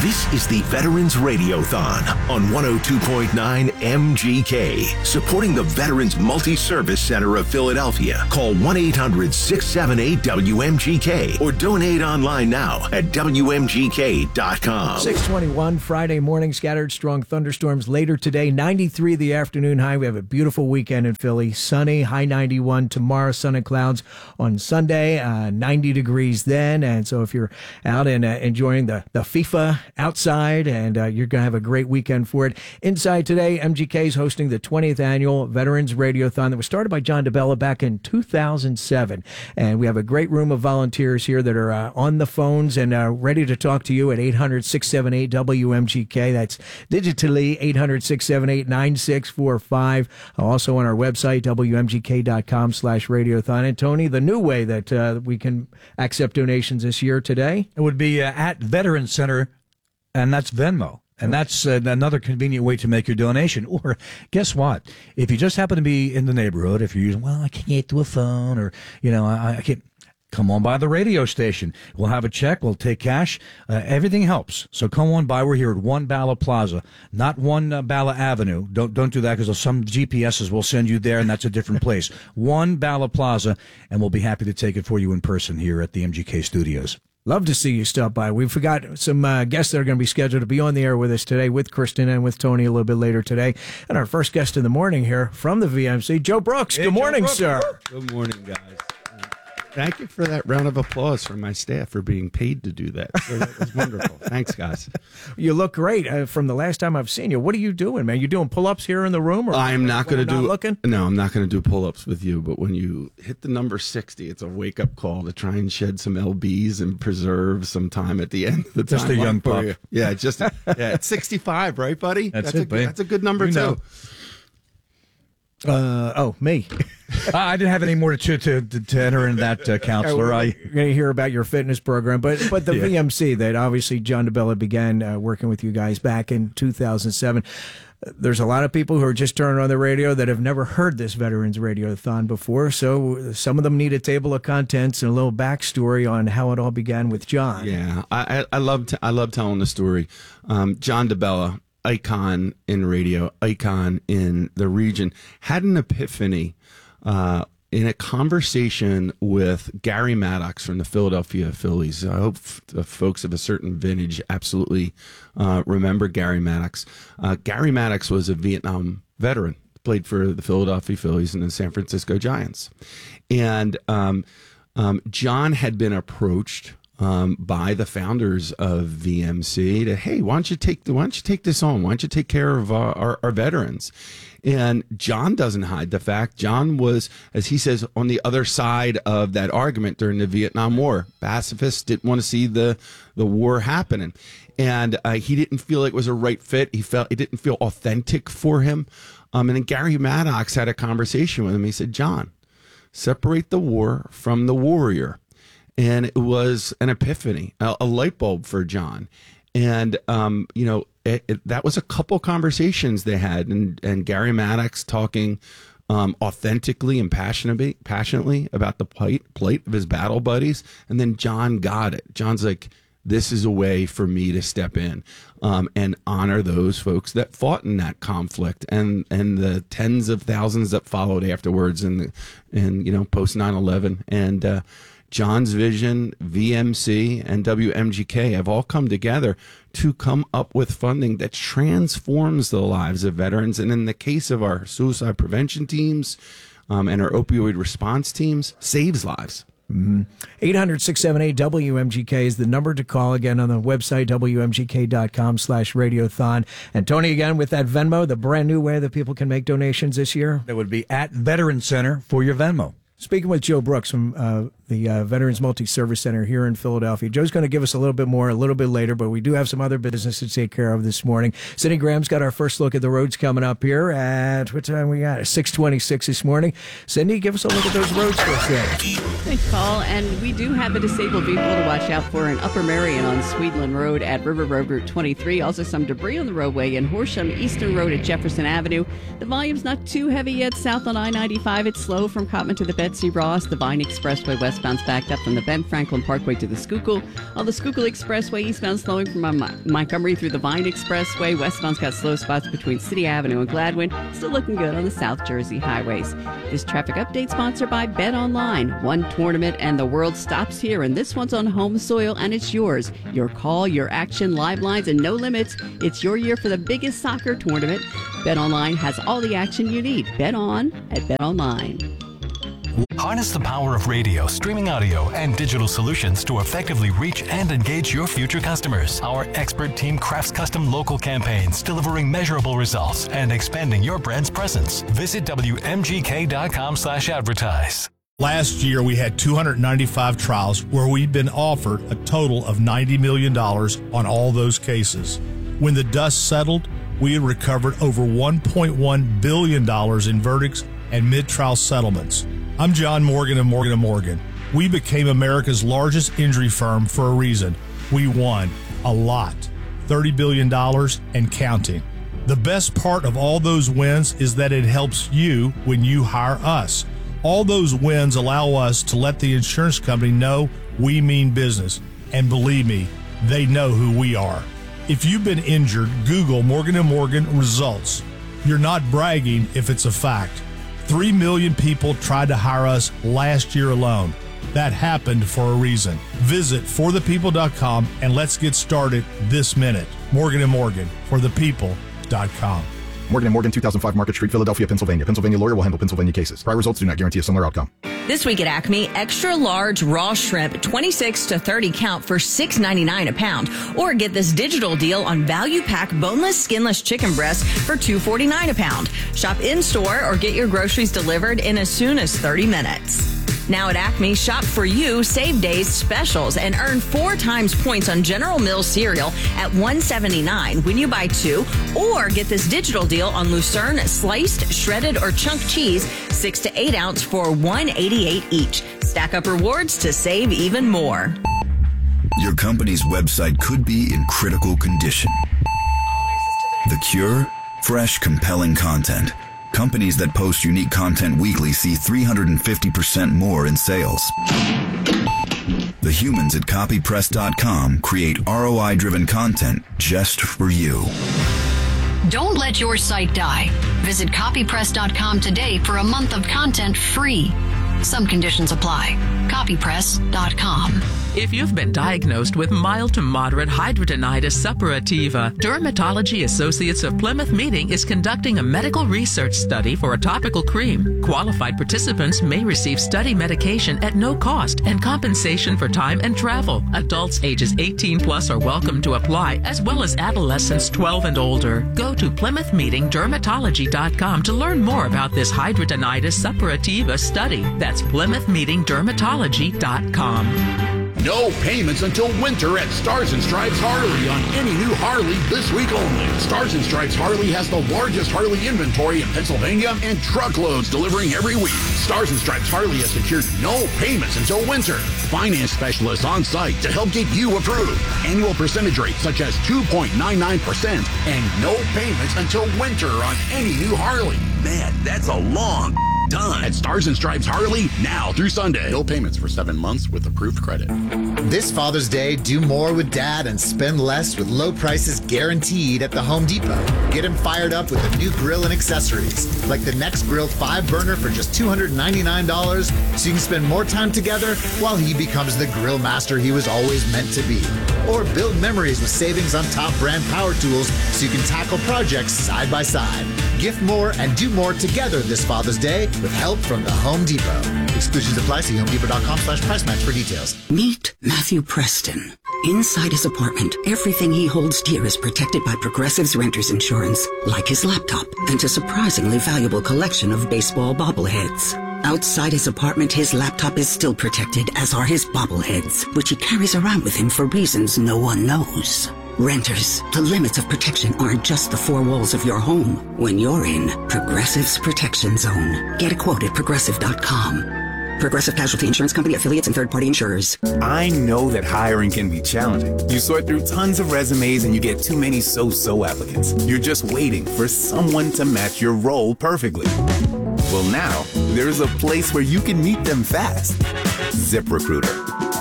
This is the Veterans Radiothon on 102.9 MGK, supporting the Veterans Multi-Service Center of Philadelphia. Call 1-800-678-WMGK or donate online now at WMGK.com. 6:21 Friday morning, scattered strong thunderstorms later today. 93 the afternoon high. We have a beautiful weekend in Philly. Sunny, high 91. Tomorrow, sun and clouds on Sunday, 90 degrees then. And so if you're out and enjoying the FIFA outside, and you're going to have a great weekend for it. Inside today, MGK is hosting the 20th annual Veterans Radiothon that was started by John DeBella back in 2007. And we have a great room of volunteers here that are on the phones and ready to talk to you at 800-678-WMGK. That's digitally 800-678-9645. Also on our website, WMGK.com/radiothon. And Tony, the new way that we can accept donations this year today? It would be at Veterans Center, and that's Venmo. And that's another convenient way to make your donation. Or guess what? If you just happen to be in the neighborhood, if you're using, well, I can't do a phone, or, I can't, come on by the radio station. We'll have a check. We'll take cash. Everything helps. So come on by. We're here at One Bala Plaza, not One Bala Avenue. Don't do that, because some GPSs will send you there, and that's a different place. One Bala Plaza, and we'll be happy to take it for you in person here at the MGK studios. Love to see you stop by. We've got some guests that are going to be scheduled to be on the air with us today, with Kristen and with Tony a little bit later today. And our first guest in the morning here from the VMC, Joe Brooks. Hey, good morning, Brooks. sir. Good morning, guys. Thank you for that round of applause from my staff for being paid to do that. So that was wonderful. Thanks, guys. You look great from the last time I've seen you. What are you doing, man? You doing pull-ups here in the room? Or I'm not going to do. Looking? No, I'm not going to do pull-ups with you. But when you hit the number 60, it's a wake-up call to try and shed some lbs and preserve some time at the end of the just time. Just a young pup. Yeah, it's 65, right, buddy? That's it, buddy. That's a good number too. Me. I didn't have any more to enter in that, counselor. You're going to hear about your fitness program, but the VMC that obviously John DeBella began working with you guys back in 2007. There's a lot of people who are just turning on the radio that have never heard this Veterans Radiothon before, so some of them need a table of contents and a little backstory on how it all began with John. Yeah, I love telling the story. John DeBella, icon in radio, icon in the region, had an epiphany in a conversation with Gary Maddox from the Philadelphia Phillies. I hope the folks of a certain vintage absolutely remember Gary Maddox. Gary Maddox was a Vietnam veteran, played for the Philadelphia Phillies and the San Francisco Giants. And John had been approached by the founders of VMC to, hey, why don't you take this on? Why don't you take care of our veterans? And John doesn't hide the fact. John was, as he says, on the other side of that argument during the Vietnam War. Pacifists didn't want to see the war happening. And he didn't feel like it was a right fit. It didn't feel authentic for him. And then Gary Maddox had a conversation with him. He said, John, separate the war from the warrior. And it was an epiphany, a light bulb for John. And, that was a couple conversations they had. And Gary Maddox talking authentically and passionately about the plight of his battle buddies. And then John got it. John's like, this is a way for me to step in and honor those folks that fought in that conflict and the tens of thousands that followed afterwards and post 9/11. And John's vision, VMC, and WMGK have all come together to come up with funding that transforms the lives of veterans. And in the case of our suicide prevention teams and our opioid response teams, saves lives. 800-678-WMGK is the number to call. Again, on the website, WMGK.com/radiothon. And Tony, again, with that Venmo, the brand new way that people can make donations this year. That would be at Veterans Center for your Venmo. Speaking with Joe Brooks from the Veterans Multi-Service Center here in Philadelphia. Joe's going to give us a little bit more a little bit later, but we do have some other business to take care of this morning. Cindy Graham's got our first look at the roads coming up here at, what time we got? 6:26 this morning. Cindy, give us a look at those roads for us there. Thanks, Paul. And we do have a disabled vehicle to watch out for in Upper Merion on Sweetland Road at River Road Route 23. Also some debris on the roadway in Horsham Eastern Road at Jefferson Avenue. The volume's not too heavy yet south on I-95. It's slow from Cottman to the Bed Betsy Ross. The Vine Expressway westbound's backed up from the Ben Franklin Parkway to the Schuylkill. On the Schuylkill Expressway, eastbound slowing from Montgomery through the Vine Expressway. Westbound's got slow spots between City Avenue and Gladwin. Still looking good on the South Jersey highways. This traffic update sponsored by Bet Online. One tournament and the world stops here, and this one's on home soil, and it's yours. Your call, your action, live lines, and no limits. It's your year for the biggest soccer tournament. Bet Online has all the action you need. Bet on at Bet Online. Harness the power of radio, streaming audio, and digital solutions to effectively reach and engage your future customers. Our expert team crafts custom local campaigns, delivering measurable results and expanding your brand's presence. Visit WMGK.com/advertise. Last year, we had 295 trials where we'd been offered a total of $90 million on all those cases. When the dust settled, we had recovered over $1.1 billion in verdicts and mid-trial settlements. I'm John Morgan of Morgan & Morgan. We became America's largest injury firm for a reason. We won a lot, $30 billion and counting. The best part of all those wins is that it helps you when you hire us. All those wins allow us to let the insurance company know we mean business. And believe me, they know who we are. If you've been injured, Google Morgan & Morgan results. You're not bragging if it's a fact. 3 million people tried to hire us last year alone. That happened for a reason. Visit forthepeople.com and let's get started this minute. Morgan & Morgan, forthepeople.com. Morgan & Morgan, 2005 Market Street, Philadelphia, Pennsylvania. Pennsylvania lawyer will handle Pennsylvania cases. Prior results do not guarantee a similar outcome. This week at Acme, extra large raw shrimp, 26 to 30 count for $6.99 a pound. Or get this digital deal on value pack boneless, skinless chicken breasts for $2.49 a pound. Shop in-store or get your groceries delivered in as soon as 30 minutes. Now at Acme, shop for you, save days specials, and earn 4 times points on General Mills cereal at $1.79 when you buy 2, or get this digital deal on Lucerne sliced, shredded, or chunk cheese, 6 to 8 ounce for $1.88 each. Stack up rewards to save even more. Your company's website could be in critical condition. The cure? Fresh, compelling content. Companies that post unique content weekly see 350% more in sales. The humans at copypress.com create ROI-driven content just for you. Don't let your site die. Visit copypress.com today for a month of content free. Some conditions apply. Copypress.com. If you've been diagnosed with mild to moderate hidradenitis suppurativa, Dermatology Associates of Plymouth Meeting is conducting a medical research study for a topical cream. Qualified participants may receive study medication at no cost and compensation for time and travel. Adults ages 18 plus are welcome to apply, as well as adolescents 12 and older. Go to PlymouthMeetingDermatology.com to learn more about this hidradenitis suppurativa study. That's PlymouthMeetingDermatology.com. No payments until winter at Stars and Stripes Harley on any new Harley this week only. Stars and Stripes Harley has the largest Harley inventory in Pennsylvania and truckloads delivering every week. Stars and Stripes Harley has secured no payments until winter. Finance specialists on site to help get you approved. Annual percentage rates such as 2.99% and no payments until winter on any new Harley. Man, that's a long time. At Stars and Stripes Harley, now through Sunday. No payments for 7 months with approved credit. This Father's Day, do more with Dad and spend less with low prices guaranteed at the Home Depot. Get him fired up with a new grill and accessories, like the Next Grill 5-burner for just $299, so you can spend more time together while he becomes the grill master he was always meant to be. Or build memories with savings on top brand power tools so you can tackle projects side by side. Gift more and do more together this Father's Day with help from the Home Depot. Exclusions apply. See HomeDepot.com/price match for details. Meet Matthew Preston. Inside his apartment, everything he holds dear is protected by Progressive's Renter's Insurance, like his laptop and a surprisingly valuable collection of baseball bobbleheads. Outside his apartment, his laptop is still protected, as are his bobbleheads, which he carries around with him for reasons no one knows. Renters, the limits of protection aren't just the 4 walls of your home. When you're in Progressive's Protection Zone, get a quote at Progressive.com. Progressive Casualty Insurance Company, affiliates, and third-party insurers. I know that hiring can be challenging. You sort through tons of resumes and you get too many so-so applicants. You're just waiting for someone to match your role perfectly. Well, now, there's a place where you can meet them fast. ZipRecruiter.